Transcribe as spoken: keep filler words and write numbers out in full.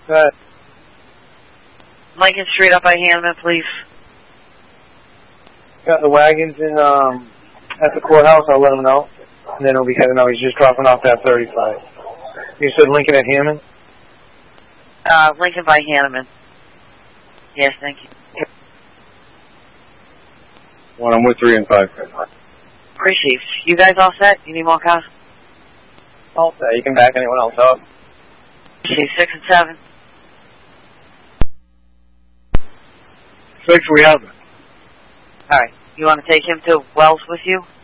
Go ahead. Lincoln Street up by Hanneman, please. Got the wagons in um at the courthouse. I'll let him know, and then he'll be heading out. He's just dropping off that thirty-five. You said Lincoln at Hammond? Uh, Lincoln by Hanneman. Yes, thank you. Well, I'm with three and five. Appreciate it. You guys all set? You need more cars? All set. You can back anyone else up. Appreciate six and seven. Six, we have it. All right. You want to take him to Wells with you?